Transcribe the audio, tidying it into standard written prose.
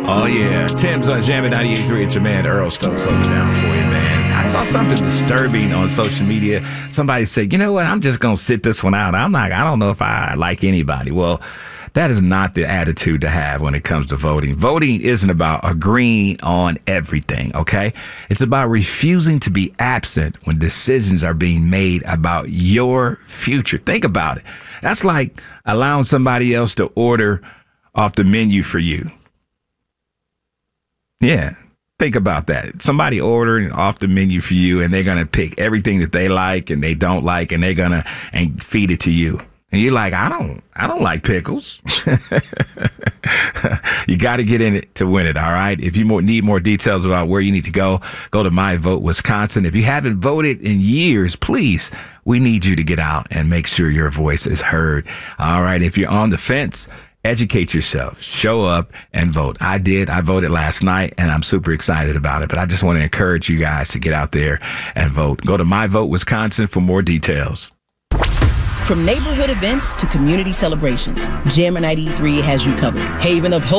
Oh, yeah. Tim's on Jammin' 98.3. It's your man, Earl Stokes, holding it down for you, man. I saw something disturbing on social media. Somebody said, you know what? I'm just going to sit this one out. I don't know if I like anybody. Well, that is not the attitude to have when it comes to voting. Voting isn't about agreeing on everything, okay? It's about refusing to be absent when decisions are being made about your future. Think about it. That's like allowing somebody else to order off the menu for you. Yeah, think about that. Somebody ordering off the menu for you, and they're going to pick everything that they like and they don't like, and they're going to feed it to you. And you're like, I don't like pickles. You got to get in it to win it, all right? If you need more details about where you need to go to My Vote Wisconsin. If you haven't voted in years, please, we need you to get out and make sure your voice is heard. All right, if you're on the fence, educate yourself, show up and vote. I did. I voted last night and I'm super excited about it. But I just want to encourage you guys to get out there and vote. Go to My Vote Wisconsin for more details. From neighborhood events to community celebrations, Jammin' 93 has you covered. Haven of Hope.